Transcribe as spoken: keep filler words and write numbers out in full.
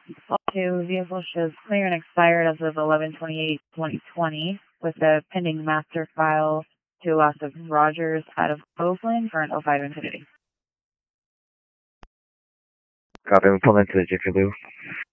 All two, vehicle shows clear and expired as of eleven twenty-eight twenty twenty with a pending master file to a loss of Rogers out of Oakland for an oh five Infiniti. Copy, we pulled into the Jiffy Lube.